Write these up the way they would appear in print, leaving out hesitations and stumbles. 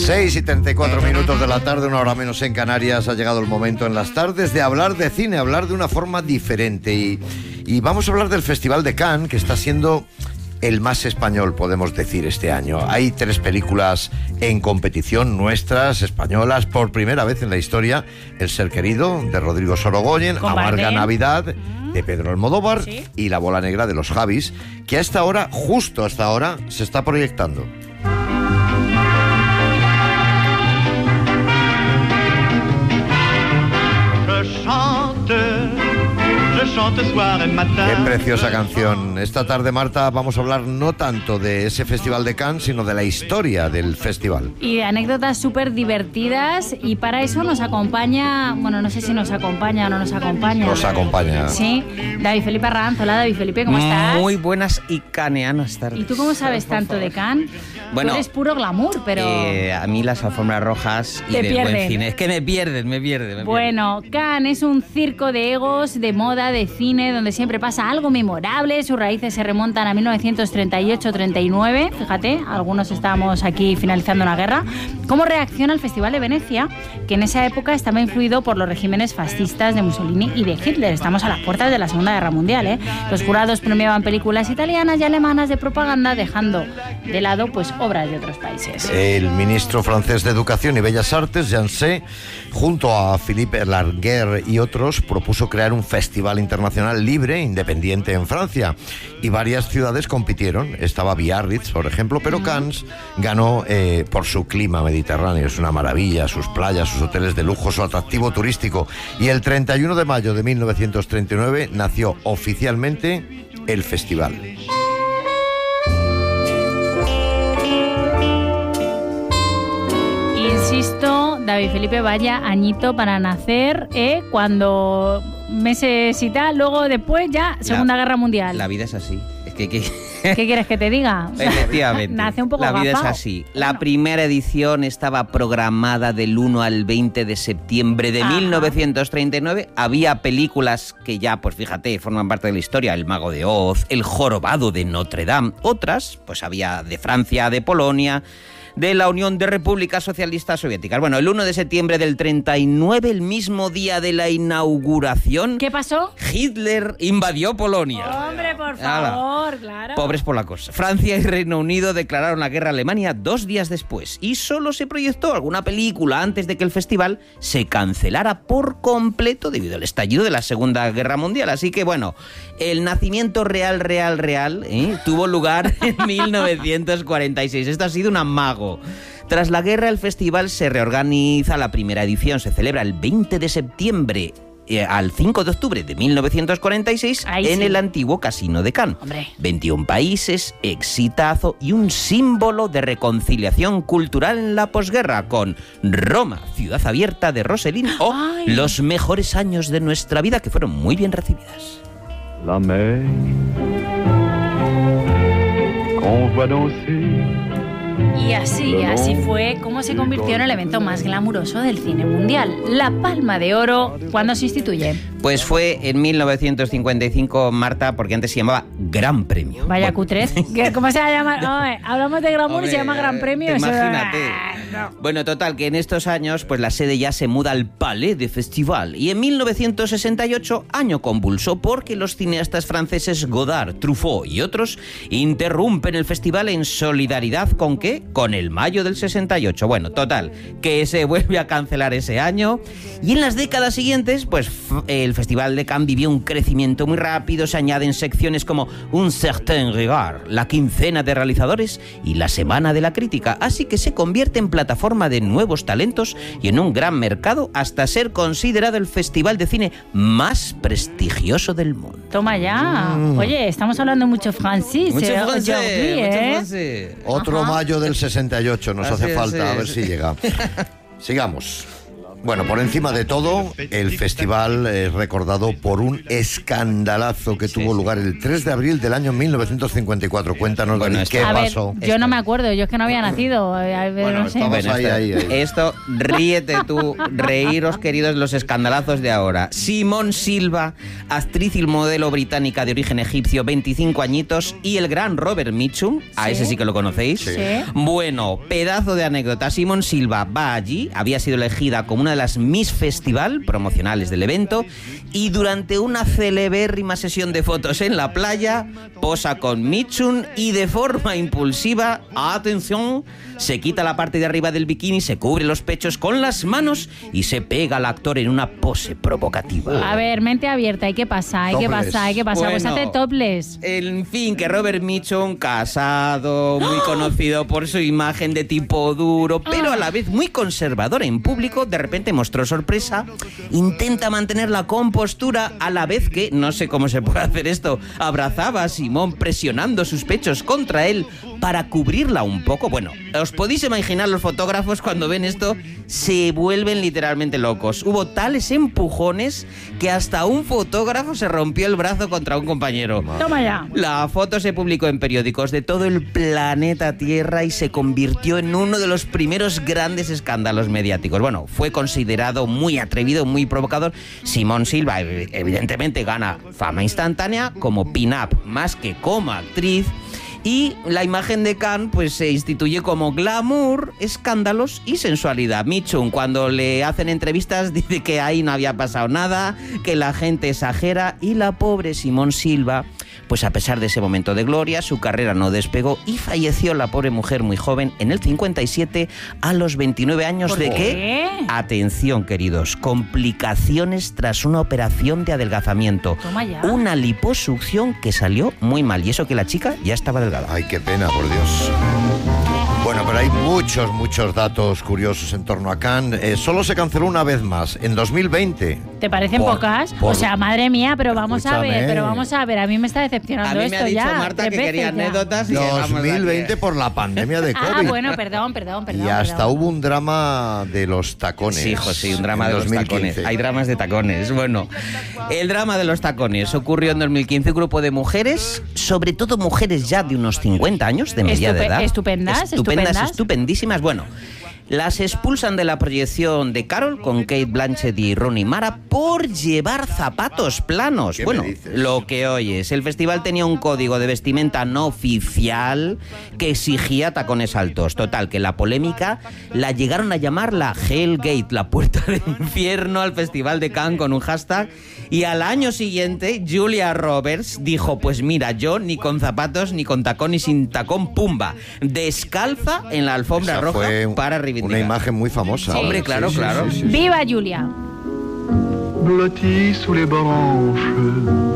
6:34 de la tarde, una hora menos en Canarias. Ha llegado el momento en las tardes de hablar de cine, hablar de una forma diferente. Y vamos a hablar del Festival de Cannes, que está siendo el más español, podemos decir, este año. Hay 3 películas en competición nuestras, españolas, por primera vez en la historia. El Ser Querido, de Rodrigo Sorogoyen, Amarga Navidad, de Pedro Almodóvar, ¿sí? Y La Bola Negra, de los Javis, que a esta hora, justo hasta ahora, se está proyectando. Qué preciosa canción. Esta tarde, Marta, vamos a hablar no tanto de ese Festival de Cannes, sino de la historia del festival. Y de anécdotas súper divertidas, y para eso nos acompaña, bueno, no sé si nos acompaña o no nos acompaña. Nos acompaña. Sí, David Felipe Arranz. Hola, David Felipe, ¿cómo estás? Muy buenas y caneanas tardes. ¿Y tú cómo sabes tanto de Cannes? Bueno, tú eres puro glamour, pero... a mí las alfombras rojas y del buen cine, es que me pierden. Bueno, Cannes es un circo de egos, de moda, de cine, donde siempre pasa algo memorable. Sus raíces se remontan a 1938-39. Fíjate, algunos estábamos aquí finalizando una guerra. ¿Cómo reacciona el Festival de Venecia, que en esa época estaba influido por los regímenes fascistas de Mussolini y de Hitler? Estamos a las puertas de la Segunda Guerra Mundial, ¿eh? Los jurados premiaban películas italianas y alemanas de propaganda, dejando de lado pues obras de otros países. El ministro francés de Educación y Bellas Artes, Jean Zay, junto a Philippe Larguer y otros, propuso crear un festival internacional libre, independiente en Francia, y varias ciudades compitieron. Estaba Biarritz, por ejemplo, pero Cannes ganó por su clima mediterráneo. Es una maravilla, sus playas, sus hoteles de lujo, su atractivo turístico. Y el 31 de mayo de 1939 nació oficialmente el festival. Insisto, David Felipe, vaya añito para nacer, cuando meses y tal, luego después ya Segunda Guerra Mundial. La vida es así. Es que ¿qué quieres que te diga? Efectivamente. Nace un poco la vida agafao. Es así. La primera edición estaba programada del 1 al 20 de septiembre de 1939. Había películas que ya, pues fíjate, forman parte de la historia. El Mago de Oz, El Jorobado de Notre Dame. Otras, pues había de Francia, de Polonia, de la Unión de Repúblicas Socialistas Soviéticas. Bueno, el 1 de septiembre del 39, el mismo día de la inauguración... ¿Qué pasó? Hitler invadió Polonia. Hombre, por favor, claro. Pobres polacos. Francia y Reino Unido declararon la guerra a Alemania 2 días después, y solo se proyectó alguna película antes de que el festival se cancelara por completo debido al estallido de la Segunda Guerra Mundial. Así que, bueno, el nacimiento real, tuvo lugar en 1946. Esto ha sido un amago. Tras la guerra, el festival se reorganiza. La primera edición se celebra el 20 de septiembre al 5 de octubre de 1946 en el antiguo Casino de Cannes. Hombre. 21 países, exitazo y un símbolo de reconciliación cultural en la posguerra, con Roma, ciudad abierta, de Rossellini, o Los mejores años de nuestra vida, que fueron muy bien recibidas. La mer qu'on voit danser. Y así fue como se convirtió en el evento más glamuroso del cine mundial. La Palma de Oro, ¿cuándo se instituye? Pues fue en 1955, Marta, porque antes se llamaba Gran Premio. Vaya cutrez. ¿Cómo se va a llamar? Hablamos de glamour y se llama Gran Premio. Imagínate. No. Bueno, total, que en estos años pues la sede ya se muda al Palais de Festival. Y en 1968, año convulso, porque los cineastas franceses Godard, Truffaut y otros interrumpen el festival en solidaridad ¿con qué? Con el mayo del 68. Bueno, total, que se vuelve a cancelar ese año. Y en las décadas siguientes, pues el Festival de Cannes vivió un crecimiento muy rápido. Se añaden secciones como Un certain regard, la quincena de realizadores y la semana de la crítica. Así que se convierte en plataforma de nuevos talentos y en un gran mercado, hasta ser considerado el festival de cine más prestigioso del mundo. Toma ya. Oye, estamos hablando mucho francés. Mucho francés. Otro mayo del 68 nos hace falta, a ver si llega. Sigamos. Bueno, por encima de todo, el festival es recordado por un escandalazo que tuvo lugar el 3 de abril del año 1954. Cuéntanos, Bueno, David, ¿qué A ver, pasó? yo no me acuerdo, yo es que no había nacido. Bueno, No sé. estamos ahí. Esto, ríete tú, reíros queridos los escandalazos de ahora. Simone Silva, actriz y modelo británica de origen egipcio, 25 añitos, y el gran Robert Mitchum, a Sí. ese sí que lo conocéis. Sí. Bueno, pedazo de anécdota. Simone Silva va allí, había sido elegida como una de las Miss Festival promocionales del evento, y durante una celebérrima sesión de fotos en la playa, posa con Mitchum y de forma impulsiva, atención, se quita la parte de arriba del bikini, se cubre los pechos con las manos y se pega al actor en una pose provocativa. A ver, mente abierta, ¿y qué pasa? Topless. Pues Bueno, hace topless. En fin, que Robert Mitchum, casado, muy conocido por su imagen de tipo duro, pero a la vez muy conservador en público, de repente mostró sorpresa, intenta mantener la compostura a la vez que, no sé cómo se puede hacer esto, abrazaba a Simón presionando sus pechos contra él para cubrirla un poco. Bueno, os podéis imaginar, los fotógrafos cuando ven esto se vuelven literalmente locos. Hubo tales empujones que hasta un fotógrafo se rompió el brazo contra un compañero. Toma ya. La foto se publicó en periódicos de todo el planeta Tierra y se convirtió en uno de los primeros grandes escándalos mediáticos. Bueno, fue considerado muy atrevido, muy provocador. Simone Silva evidentemente gana fama instantánea como pin-up más que como actriz. Y la imagen de Cannes pues se instituye como glamour, escándalos y sensualidad. Mitchum, cuando le hacen entrevistas, dice que ahí no había pasado nada, que la gente exagera, y la pobre Simone Silva, pues a pesar de ese momento de gloria, su carrera no despegó y falleció la pobre mujer muy joven en el 57 a los 29 años. ¿Por ¿De qué? Atención, queridos, complicaciones tras una operación de adelgazamiento. Toma ya. Una liposucción que salió muy mal, y eso que la chica ya estaba delgada. Ay, qué pena, por Dios. Bueno, pero hay muchos datos curiosos en torno a Cannes. Solo se canceló una vez más, en 2020. ¿Te parecen Por- pocas? por- O sea, madre mía, pero vamos a Escúchame. ver, a mí me está A decepcionando mí me esto ha dicho ya. Marta 3 que quería veces ya. anécdotas y vamos 2020 aquí. por la pandemia de COVID. Bueno, perdón. Y hasta perdón. hubo un drama de los tacones. Sí, hijo, sí, un drama en de los 2015. tacones. Hay dramas de tacones. Bueno, el drama de los tacones ocurrió en 2015. Un grupo de mujeres, sobre todo mujeres ya de unos 50 años, de media de edad. Estupendas. Estupendísimas. Bueno, las expulsan de la proyección de Carol con Kate Blanchett y Rooney Mara por llevar zapatos planos. ¿Qué Bueno, me dices? lo que oyes. El festival tenía un código de vestimenta no oficial que exigía tacones altos. Total, que la polémica la llegaron a llamar la Hellgate, la puerta del infierno, al Festival de Cannes con un hashtag. Y al año siguiente, Julia Roberts dijo, pues mira, yo ni con zapatos, ni con tacón, ni sin tacón, pumba, descalza en la alfombra Esa roja fue para reivindicar. una imagen muy famosa. Hombre, claro, claro. ¡Viva Julia! blotti sous les branches.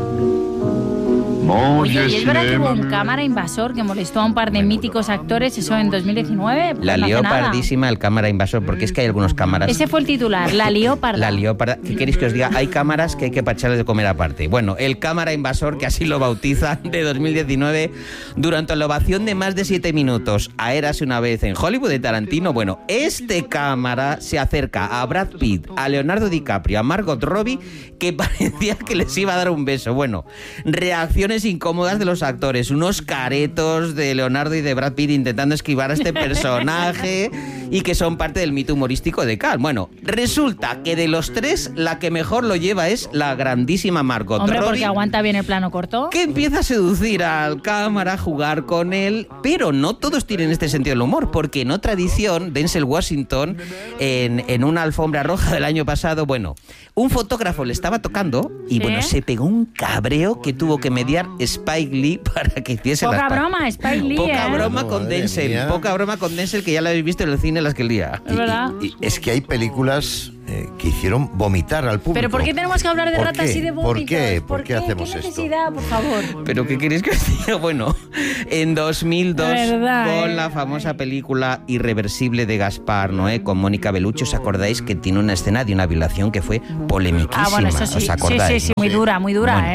Mon Oye, vieux ¿y es verdad que hubo un cinéma. cámara invasor que molestó a un par de míticos actores, eso en 2019? Pues La no hace lió nada. pardísima el cámara invasor, porque es que hay algunas cámaras. Ese fue el titular, la lió parda. La lió parda. ¿Qué queréis que os diga? Hay cámaras que hay que echarles de comer aparte. Bueno, el cámara invasor, que así lo bautizan, de 2019, durante la ovación de más de 7 minutos a Érase una vez en Hollywood de Tarantino. Bueno, este cámara se acerca a Brad Pitt, a Leonardo DiCaprio, a Margot Robbie, que parecía que les iba a dar un beso. Bueno, reacciones incómodas de los actores, unos caretos de Leonardo y de Brad Pitt intentando esquivar a este personaje y que son parte del mito humorístico de Cannes. Bueno, resulta que de los tres, la que mejor lo lleva es la grandísima Margot Hombre, Robbie, porque aguanta bien el plano corto. que empieza a seducir al cámara, a jugar con él, pero no todos tienen este sentido del humor, porque en otra edición, Denzel Washington, en una alfombra roja del año pasado, bueno, un fotógrafo le estaba tocando y ¿Sí? bueno, se pegó un cabreo que tuvo que mediar Spike Lee para que hiciese Poca las pa- broma, Spike Lee, Poca ¿eh? broma con Madre Denzel, mía. poca broma con Denzel, que ya lo habéis visto en el cine las que el día. Es verdad. Y es que hay películas que hicieron vomitar al público. Pero ¿por qué tenemos que hablar de ¿Por ratas qué? y de ¿Por vómitos? qué? ¿Por qué hacemos ¿Qué esto? necesidad, por favor? Pero ¿qué queréis que os diga? Bueno, en 2002, De verdad, con la famosa película Irreversible de Gaspar Noé, con Mónica Bellucci, ¿os acordáis que tiene una escena de una violación que fue polemiquísima? Ah, bueno, eso sí. ¿Os acordáis? Sí, no? muy dura, Bueno, ¿eh?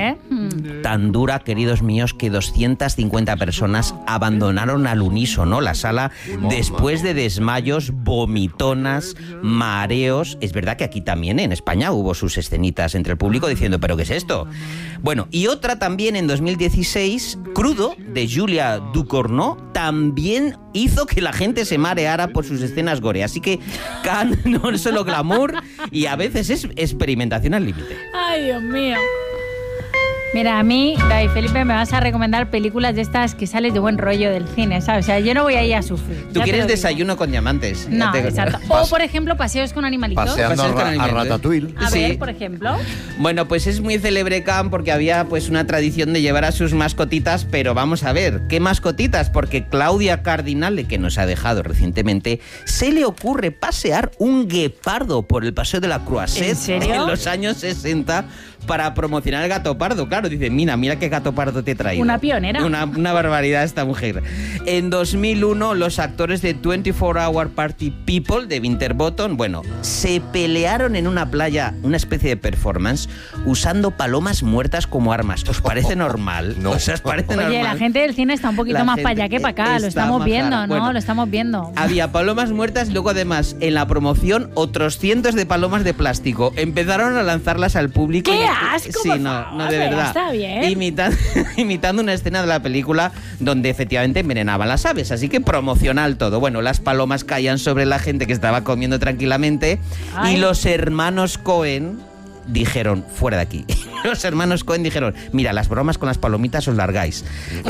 Tan dura, queridos míos, que 250 personas abandonaron al unísono la sala después de desmayos, vomitonas, mareos. Es verdad que aquí también, en España, hubo sus escenitas entre el público diciendo, ¿pero qué es esto? Bueno, y otra también en 2016, Crudo, de Julia Ducournau, también hizo que la gente se mareara por sus escenas gore. Así que Cannes no es solo glamour y a veces es experimentación al límite. Ay, Dios mío. Mira, a mí, David Felipe, me vas a recomendar películas de estas que sales de buen rollo del cine, ¿sabes? O sea, yo no voy a ir a sufrir. Tú quieres Desayuno con Diamantes. No, exacto. O, por ejemplo, Paseos con Animalitos. Paseando a Ratatouille. A ver, Sí. por ejemplo. Bueno, pues es muy célebre Cannes porque había pues una tradición de llevar a sus mascotitas, pero vamos a ver, ¿qué mascotitas? Porque Claudia Cardinale, que nos ha dejado recientemente, se le ocurre pasear un guepardo por el Paseo de la Croisette ¿En serio? en los años 60 para promocionar el gato pardo. Claro, dice, mira qué gato pardo te he traído. Una pionera. Una barbaridad esta mujer. En 2001, los actores de 24 Hour Party People de Winterbottom, bueno, se pelearon en una playa, una especie de performance, usando palomas muertas como armas. ¿Os parece normal? No. O sea, ¿os parece normal? Oye, la gente del cine está un poquito La más gente para allá que para acá. Lo está estamos más viendo, rara. ¿no? Bueno, Lo estamos viendo. Había palomas muertas y luego además en la promoción otros cientos de palomas de plástico. Empezaron a lanzarlas al público. ¡Qué y- asco, Sí, por no, favor! no, de verdad. Está bien. Imitando una escena de la película donde efectivamente envenenaban las aves. Así que promocional todo. Bueno, las palomas caían sobre la gente que estaba comiendo tranquilamente. Ay. Y los hermanos Cohen dijeron, fuera de aquí. Los hermanos Cohen dijeron, mira, las bromas con las palomitas os largáis.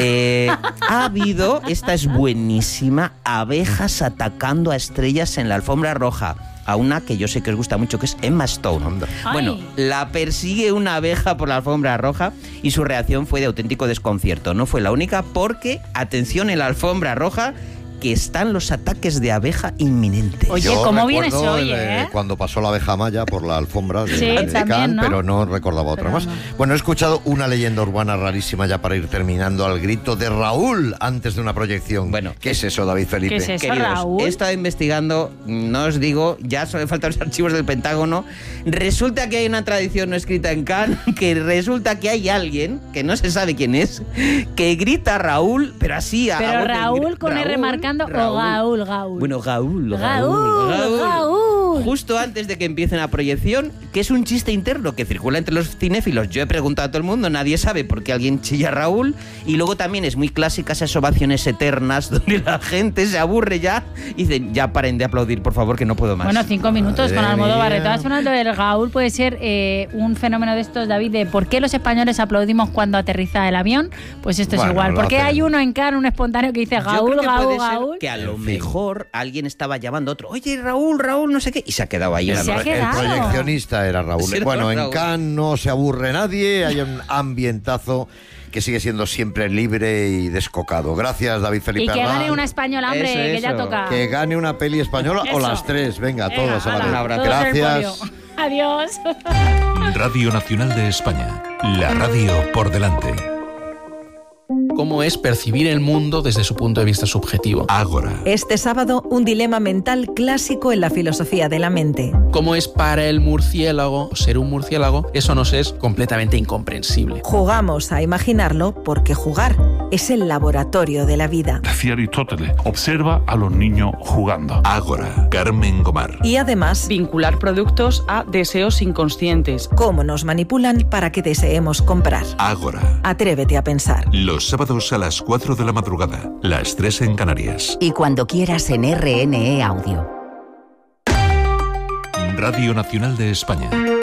Ha habido, esta es buenísima, abejas atacando a estrellas en la alfombra roja. A una que yo sé que os gusta mucho, que es Emma Stone. Ay. Bueno, la persigue una abeja por la alfombra roja y su reacción fue de auténtico desconcierto. No fue la única porque, atención, en la alfombra roja, que están los ataques de abeja inminentes. Oye, Yo ¿cómo vienes recuerdo hoy, cuando pasó la abeja maya por la alfombra de, Sí, de también, Cannes, ¿no? pero no recordaba otra Pero más. no. Bueno, he escuchado una leyenda urbana rarísima ya para ir terminando, al grito de Raúl antes de una proyección. Bueno, ¿qué es eso, David Felipe? ¿Qué es eso? Queridos, Raúl. he estado investigando, no os digo, ya solo me faltan los archivos del Pentágono. Resulta que hay una tradición no escrita en Cannes, que resulta que hay alguien, que no se sabe quién es, que grita Raúl, pero así a Pero voz de Raúl gri- con R marcando o Gaúl. Bueno, Gaúl. Gaúl. Justo antes de que empiece la proyección, que es un chiste interno que circula entre los cinéfilos. Yo he preguntado a todo el mundo, nadie sabe por qué alguien chilla a Raúl. Y luego también es muy clásica esas ovaciones eternas donde la gente se aburre ya y dicen, ya paren de aplaudir, por favor, que no puedo más. Bueno, 5 minutos con Madre Almodóvar. De mía. todas formas, lo del Gaúl puede ser un fenómeno de estos, David, de por qué los españoles aplaudimos cuando aterriza el avión. Pues esto es Bueno, igual. lo ¿Por qué hacen. hay uno en Cannes, un espontáneo que dice Yo Gaúl, creo que Gaúl, puede ser Gaúl? que a lo En fin. mejor alguien estaba llamando a otro, oye, Raúl, no sé qué, y se ha quedado ahí. en la Se ha noche. quedado. El proyeccionista era Raúl. Sí, era Bueno, en Raúl. Cannes no se aburre nadie, hay un ambientazo que sigue siendo siempre libre y descocado. Gracias, David Y Felipe que Arrán. gane una española, hombre, Eso, que ya eso. toca. Que gane una peli española o Eso. las tres. Venga, Venga, todas a la hala, vez. Un abrazo. todos en el Gracias. podio. Adiós. Radio Nacional de España. La radio por delante. Cómo es percibir el mundo desde su punto de vista subjetivo. Ágora. Este sábado, un dilema mental clásico en la filosofía de la mente. Cómo es para el murciélago ser un murciélago, eso nos es completamente incomprensible. Jugamos a imaginarlo porque jugar es el laboratorio de la vida. Decía Aristóteles, observa a los niños jugando. Ágora. Carmen Gomar. Y además, Vincular productos a deseos inconscientes. cómo nos manipulan para que deseemos comprar. Ágora. Atrévete a pensar. Los sábados a las 4 de la madrugada. Las 3 en Canarias. Y cuando quieras en RNE Audio. Radio Nacional de España.